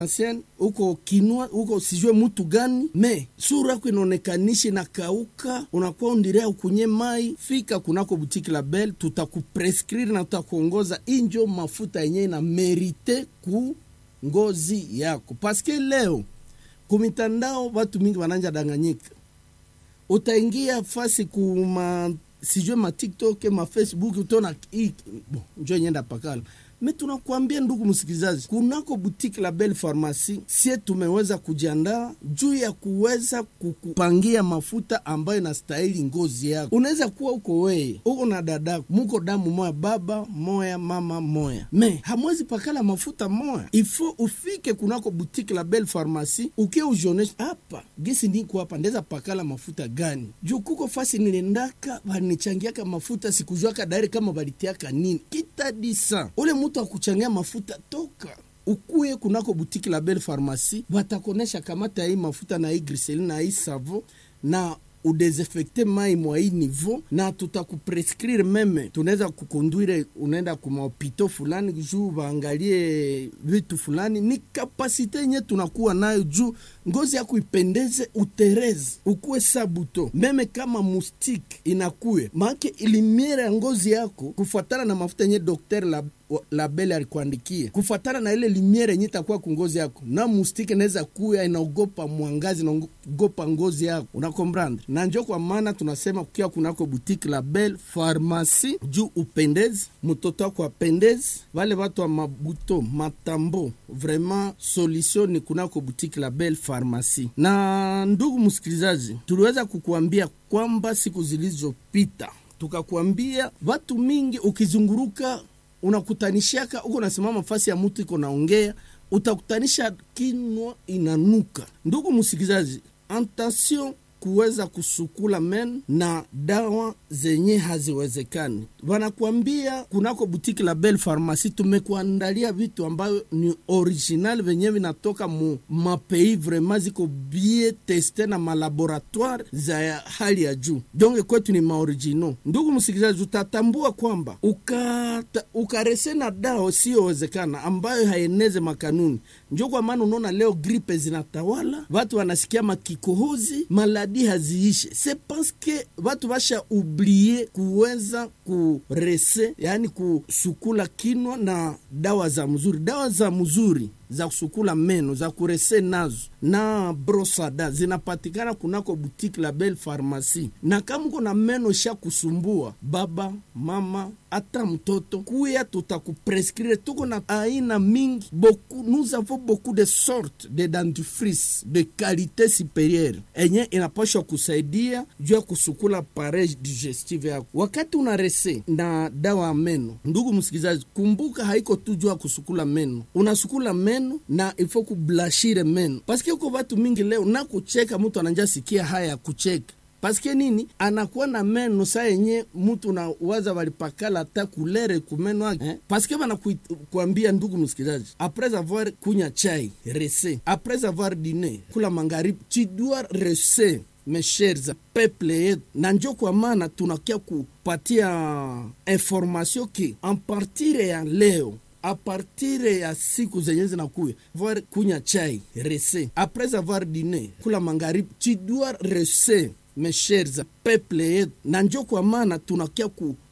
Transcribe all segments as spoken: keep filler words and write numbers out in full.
ancien uko kinwa uko sijue mtu gani me sura yako inaonekanishi na kauka, unakuwa undirea ukunye mai. Fika kunako boutique la Belle, tutakuprescrire na tutakuongoza injo mafuta yenyewe na merite ku ngozi yako. Paske leo kumitandao watu mingi wananja danganyika. Utaingia fasi kuma sijue ma TikTok, ma Facebook, utona bon njoo nyenda pakala. Me tunakuambia ndugu msikilizaji, kunako boutique la Belle Pharmacie sie tumeweza kujiandaa juu ya kuweza kukupangia mafuta ambayo inastahili ngozi yako. Unaweza kuwa uko wewe, uko na dada, muko damu moya, baba moya, mama moya. Me hamwezi pakala mafuta moya. Ifo ufike kunako boutique la Belle Pharmacie, ukie ujonesha hapa, gisi niko hapa ndeza pakala mafuta gani. Juu kuko fasi nilendaka wanichangiaka mafuta sikujuaka daire kama balitiaka nini. Kita disa. Ule mtu akuchangia mafuta toka ukuye kunako boutique la Belle Pharmacie, watakonesha kamata hii mafuta na hii glycerine na hii savon na udesinfecte mai mwa hii niveau, na tutakuprescrire meme. Tunaweza kukonduire unaenda kuma hopito fulani juu baangalie vitu fulani. Ni kapasite yenye tunakuwa nayo juu ngozi yako ipendeze, utereze, ukuwe sabuto. Meme kama moustique inakuye maake ilimiere ya ngozi yako kufuatana na mafuta yenye dokter la la Belle alikuandikia, kufuatana na ile limiere yenye itakuwa kungozi yako. Na moustique inaweza kuya inaogopa mwangazi, inaogopa ngozi yako, unakombrand. Na njoo kwa maana tunasema kukia kunako boutique la Belle Pharmacie juu upendeze, mtoto wako apendeze, wale watu wa mabuto matambo, vraiment solution ni kunako boutique la Belle Pharmacie. Na ndugu msikilizaji, tuliweza kukuambia kwamba siku zilizopita tukakuambia watu mingi ukizunguruka unakutanishaka uko nasimama fasi ya mtu iko naongea, utakutanisha kinwa inanuka. Ndugu msikilizaji, attention kuweza kusukula men na dawa zenye haziwezekani. Wanakuambia kunako boutique la Belle Pharmacie tumekuandalia vitu ambayo ni original venye vinatoka mu mapei vraiment ziko bien testé na malaboratoire za hali ya juu. Donc kwetu ni maoriginal. Ndugu msikilizaji, utatambua kwamba ukata ukarese na dawa siyowezekana ambayo haeneze makanuni. Njoo kwa maana unaona leo gripe zinatawala, watu wanasikia makikohozi, maladi haziishe. C'est parce que watu basha oublier kuweza kurese, yani kusukula kinwa na dawa za mzuri. Dawa za mzuri za kusukula meno, za kurese nazo na brosada zinapatikana kunako boutique la Belle Pharmacie. Na kama uko na meno sha kusumbua, baba, mama, hata mtoto, kuya tutakuprescrire. Tuko na aina mingi, beaucoup, nous avons beaucoup de sortes de dentifrice de qualité supérieure enye inapaswa kusaidia juu ya kusukula appareil digestive yako. Wakati unarese na dawa ya meno, ndugu msikilizaji, kumbuka haiko tu juu ya kusukula meno. Unasukula meno na ifo kublashire meno. Paske uko watu mingi leo na kucheka mtu ananja sikia haya ya kucheka. Paske nini? Anakuwa na meno saa yenye mtu na waza walipakala ta kulere kumeno wake. Eh? Paske wana kuambia ndugu msikilizaji, après avoir kunya chai, rese. Après avoir dîné, kula magharibi, tu dois rese. Mes chers peuple yetu, na njoo kwa maana tunakia kupatia information ki en partir ya leo, a partir ya siku zenye zinakuya, voir kunya chai, rese. Après avoir dîné, kula magharibi, tu dois rese. Mes chers peuple yetu, na njoo kwa maana tunakia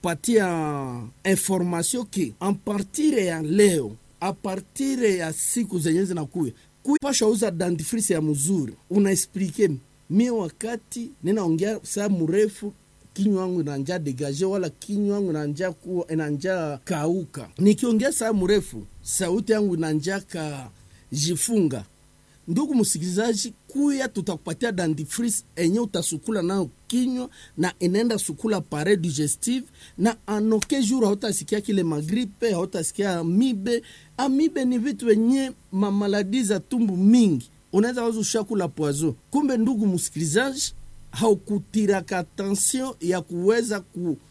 kupatia information ki en partir ya leo, a partir ya siku zenye zinakuya, kupasha uza dentifrice ya mzuri. Una explique mi wakati ninaongea saa mrefu kinywa wangu inanja degage, wala kinywa wangu inanja kuwa inanja kauka. Nikiongea saa mrefu sauti yangu inanja ka jifunga. Ndugu msikilizaji, kuya tutakupatia dentifrice enye utasukula nao kinywa na inaenda sukula appareil digestive, na anoke jour hautasikia kile magripe, hautasikia amibe. Amibe ni vitu wenye mamaladi za tumbu mingi. Unaweza wazo shakula poison. Kumbe ndugu msikilizaji, haukutiraka attention ya kuweza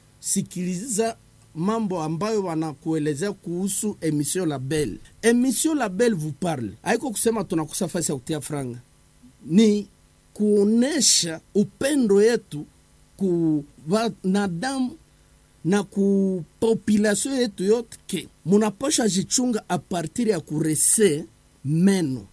kusikiliza mambo ambayo wanakuelezea kuhusu emission la Belle. Emission la Belle vous parle. Haiko kusema tunakusa fasi ya kutia franga. Ni kuonesha upendo yetu ku wanadamu na ku population yetu yote ke munapasha jichunga a partir ya kurese meno.